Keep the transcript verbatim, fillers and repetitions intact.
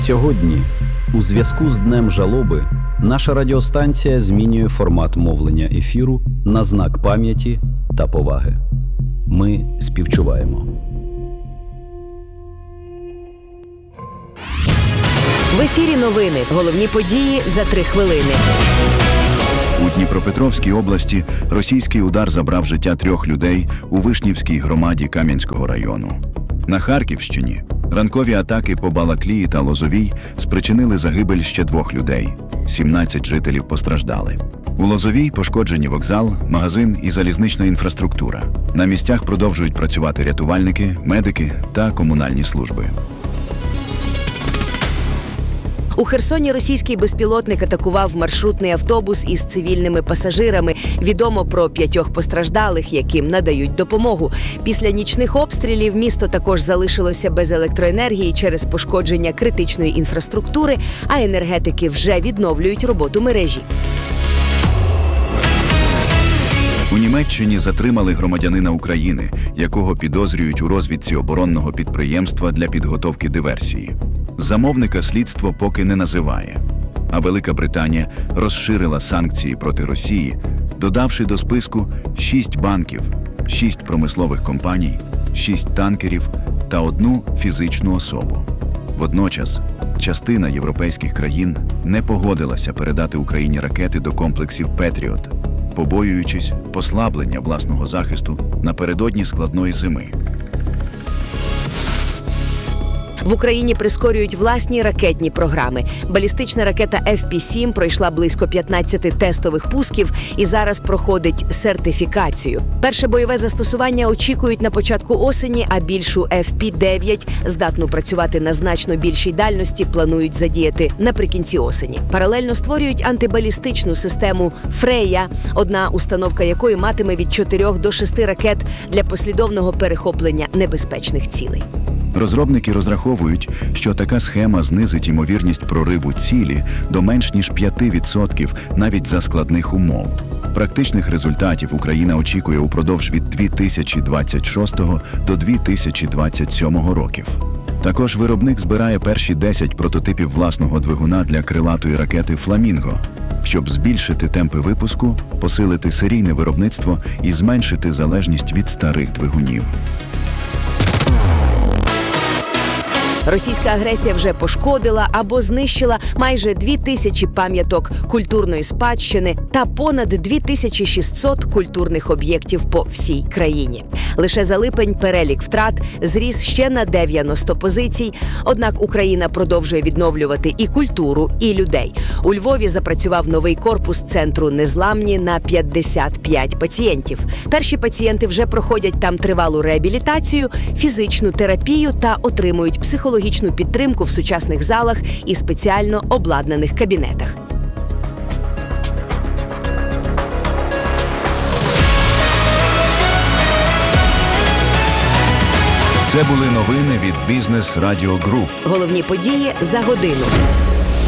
Сьогодні, у зв'язку з Днем жалоби, наша радіостанція змінює формат мовлення ефіру на знак пам'яті та поваги. Ми співчуваємо. В ефірі новини. Головні події за три хвилини. У Дніпропетровській області російський удар забрав життя трьох людей у Вишнівській громаді Кам'янського району. На Харківщині ранкові атаки по Балаклії та Лозовій спричинили загибель ще двох людей. сімнадцять жителів постраждали. У Лозовій пошкоджені вокзал, магазин і залізнична інфраструктура. На місцях продовжують працювати рятувальники, медики та комунальні служби. У Херсоні російський безпілотник атакував маршрутний автобус із цивільними пасажирами. Відомо про п'ятьох постраждалих, яким надають допомогу. Після нічних обстрілів місто також залишилося без електроенергії через пошкодження критичної інфраструктури, а енергетики вже відновлюють роботу мережі. У Німеччині затримали громадянина України, якого підозрюють у розвідці оборонного підприємства для підготовки диверсії. Замовника слідство поки не називає. А Велика Британія розширила санкції проти Росії, додавши до списку шість банків, шість промислових компаній, шість танкерів та одну фізичну особу. Водночас, частина європейських країн не погодилася передати Україні ракети до комплексів «Петріот», побоюючись послаблення власного захисту напередодні складної зими. В Україні прискорюють власні ракетні програми. Балістична ракета еф пі сім пройшла близько п'ятнадцяти тестових пусків і зараз проходить сертифікацію. Перше бойове застосування очікують на початку осені, а більшу еф пі дев'ять, здатну працювати на значно більшій дальності, планують задіяти наприкінці осені. Паралельно створюють антибалістичну систему «Фрея», одна установка якої матиме від чотирьох до шести ракет для послідовного перехоплення небезпечних цілей. Розробники розраховують, що така схема знизить ймовірність прориву цілі до менш ніж п'яти відсотків навіть за складних умов. Практичних результатів Україна очікує упродовж від дві тисячі двадцять шостого до дві тисячі двадцять сьомого років. Також виробник збирає перші десять прототипів власного двигуна для крилатої ракети «Фламінго», щоб збільшити темпи випуску, посилити серійне виробництво і зменшити залежність від старих двигунів. Російська агресія вже пошкодила або знищила майже дві тисячі пам'яток культурної спадщини та понад дві тисячі шістсот культурних об'єктів по всій країні. Лише за липень перелік втрат зріс ще на дев'яносто позицій, однак Україна продовжує відновлювати і культуру, і людей. У Львові запрацював новий корпус центру «Незламні» на п'ятдесят п'ять пацієнтів. Перші пацієнти вже проходять там тривалу реабілітацію, фізичну терапію та отримують психологічну підтримку в сучасних залах і спеціально обладнаних кабінетах. Це були новини від Бізнес Радіо Груп. Головні події за годину.